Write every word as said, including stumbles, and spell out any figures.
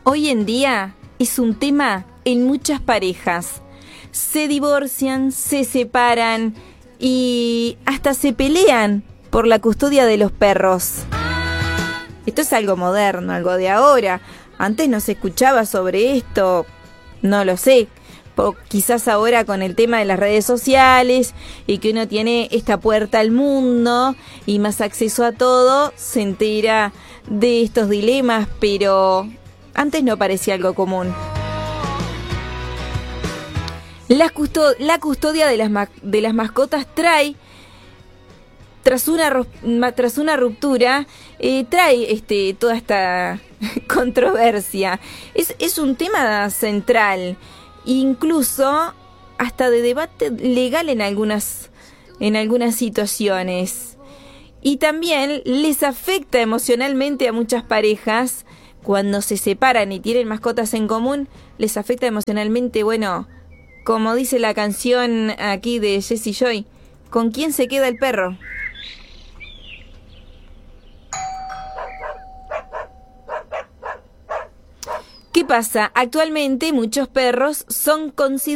Hoy en día es un tema en muchas parejas. Se divorcian, se separan y hasta se pelean por la custodia de los perros. Esto es algo moderno, algo de ahora. Antes no se escuchaba sobre esto, no lo sé. O quizás ahora con el tema de las redes sociales y que uno tiene esta puerta al mundo y más acceso a todo, se entera de estos dilemas, pero antes no parecía algo común. La, custo- la custodia de las, ma- de las mascotas trae, tras una, ro- tras una ruptura, eh, trae este, toda esta controversia. Es, es un tema central, incluso hasta de debate legal en algunas, en algunas situaciones. Y también les afecta emocionalmente a muchas parejas cuando se separan y tienen mascotas en común. Les afecta emocionalmente, bueno, como dice la canción aquí de Jessie Joy, ¿con quién se queda el perro? ¿Qué pasa? Actualmente muchos perros son considerados